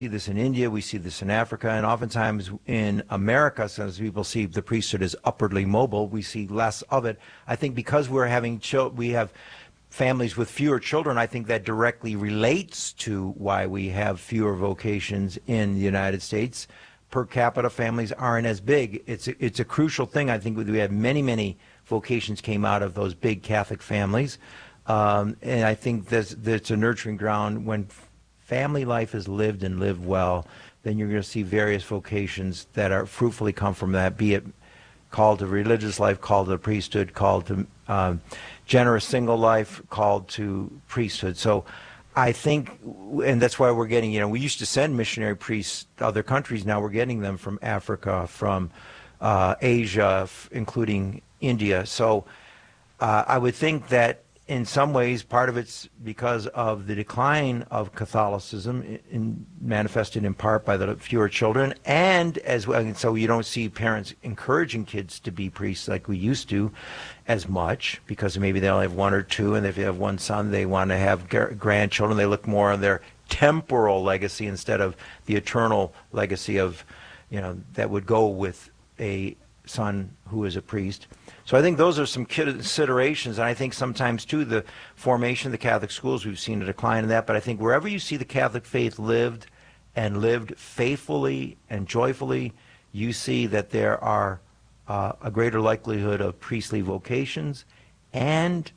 this in India, we see this in Africa, and oftentimes in America, since people see the priesthood as upwardly mobile, we see less of it. I think because we have families with fewer children, I think that directly relates to why we have fewer vocations in the United States. Per capita families aren't as big. It's a crucial thing. I think we have many vocations came out of those big Catholic families, and I think that's a nurturing ground. When family life is lived and lived well, then you're going to see various vocations that are fruitfully come from that, be it called to religious life, called to priesthood, called to generous single life, called to priesthood. So I think, and that's why we're getting, we used to send missionary priests to other countries. Now we're getting them from Africa, from Asia, including India. So I would think that in some ways, part of it's because of the decline of Catholicism, manifested in part by the fewer children, and as well, and so you don't see parents encouraging kids to be priests like we used to as much, because maybe they only have one or two, and if you have one son, they want to have grandchildren. They look more on their temporal legacy instead of the eternal legacy of, that would go with a son who is a priest. So I think those are some considerations, and I think sometimes, too, the formation of the Catholic schools, we've seen a decline in that, but I think wherever you see the Catholic faith lived and lived faithfully and joyfully, you see that there are a greater likelihood of priestly vocations and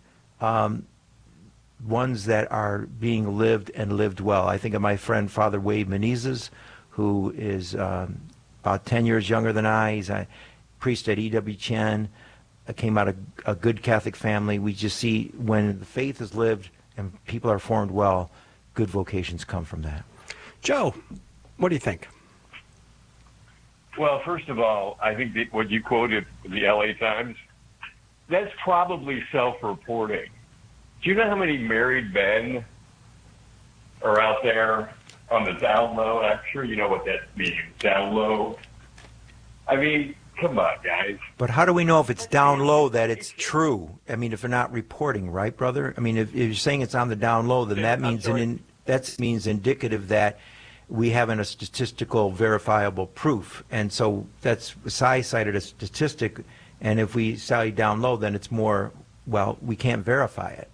ones that are being lived and lived well. I think of my friend Father Wade Menezes, who is about 10 years younger than I. He's a priest at E.W. Chen. Came out of a good Catholic family. We just see when the faith is lived and people are formed well, good vocations come from that. Joe, what do you think? Well, first of all, I think that what you quoted, the LA Times, that's probably self-reporting. Do you know how many married men are out there on the down low? I'm sure you know what that means, down low. I mean, come on, guys. But how do we know if it's down low that it's true? I mean, if they're not reporting, right, brother? I mean, if you're saying it's on the down low, then that means indicative that we haven't a statistical verifiable proof. And so that's, Sai cited a statistic, and if we say down low, then it's more, well, we can't verify it.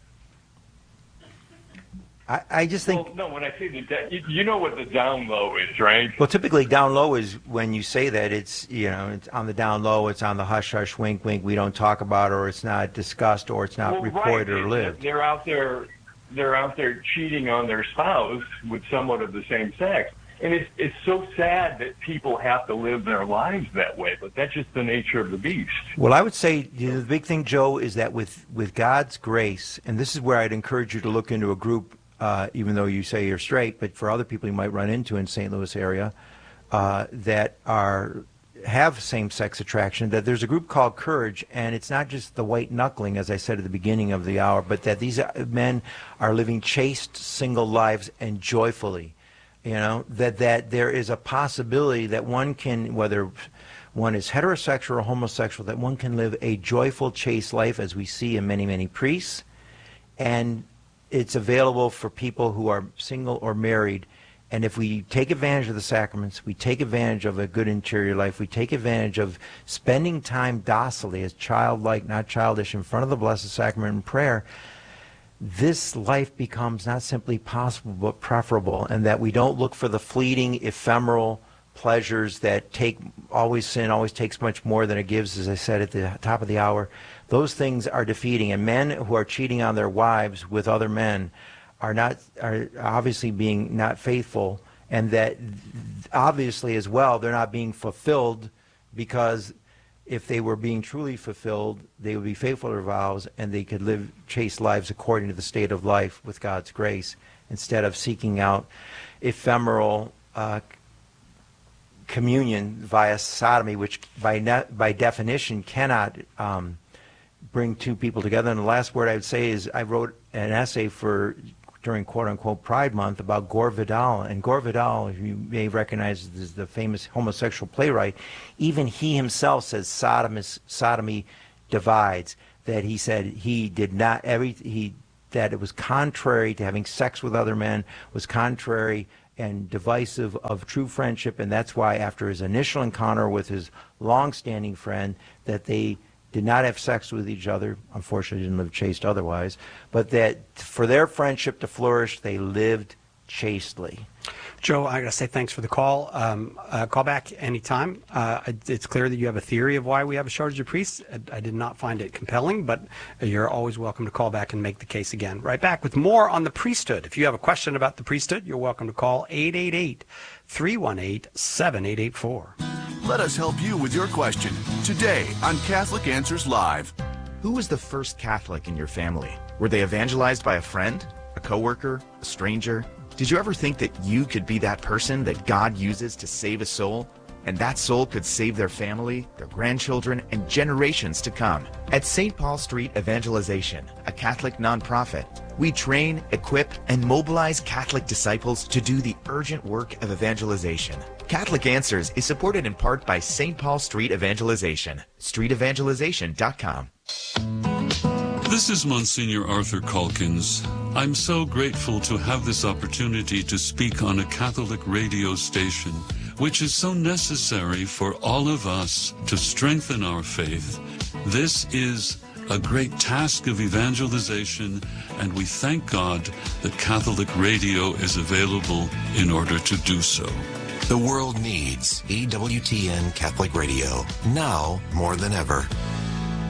I just think... Well, no, when I say you know what the down low is, right? Well, typically down low is when you say that it's, it's on the down low, it's on the hush-hush, wink-wink, we don't talk about, or it's not discussed, or it's not reported or lived. They're out there cheating on their spouse with someone of the same sex. And it's so sad that people have to live their lives that way, but that's just the nature of the beast. Well, I would say the big thing, Joe, is that with God's grace, and this is where I'd encourage you to look into a group, even though you say you're straight, but for other people you might run into in St. Louis area that have same-sex attraction, that there's a group called Courage, and it's not just the white knuckling, as I said at the beginning of the hour, but that these men are living chaste, single lives and joyfully. That there is a possibility that one can, whether one is heterosexual or homosexual, that one can live a joyful, chaste life, as we see in many, many priests, and it's available for people who are single or married. And if we take advantage of the sacraments, we take advantage of a good interior life, we take advantage of spending time docilely, as childlike, not childish, in front of the Blessed Sacrament in prayer, this life becomes not simply possible but preferable, and that we don't look for the fleeting, ephemeral pleasures that sin always takes much more than it gives, as I said at the top of the hour. Those things are defeating, and men who are cheating on their wives with other men are obviously being not faithful, and that obviously as well they're not being fulfilled, because if they were being truly fulfilled, they would be faithful to their vows and they could live chaste lives according to the state of life with God's grace, instead of seeking out ephemeral communion via sodomy, which by definition cannot bring two people together. And the last word I would say is, I wrote an essay during quote-unquote Pride Month about Gore Vidal. And Gore Vidal, you may recognize as the famous homosexual playwright, even he himself says sodomy divides, that he said he did not, that it was contrary to having sex with other men, was contrary and divisive of true friendship, and that's why after his initial encounter with his long-standing friend that they did not have sex with each other, unfortunately didn't live chaste otherwise, but that for their friendship to flourish, they lived chastely. Joe, I got to say thanks for the call. Call back anytime. It's clear that you have a theory of why we have a shortage of priests. I did not find it compelling, but you're always welcome to call back and make the case again. Right back with more on the priesthood. If you have a question about the priesthood, you're welcome to call 888-318-7884. Let us help you with your question today on Catholic Answers Live. Who was the first Catholic in your family? Were they evangelized by a friend, a coworker, a stranger? Did you ever think that you could be that person that God uses to save a soul? And that soul could save their family, their grandchildren, and generations to come. At St. Paul Street Evangelization, a Catholic nonprofit, we train, equip, and mobilize Catholic disciples to do the urgent work of evangelization. Catholic Answers is supported in part by St. Paul Street Evangelization, streetevangelization.com. This is Monsignor Arthur Calkins. I'm so grateful to have this opportunity to speak on a Catholic radio station, which is so necessary for all of us to strengthen our faith. This is a great task of evangelization, and we thank God that Catholic radio is available in order to do so. The world needs EWTN Catholic Radio, now more than ever.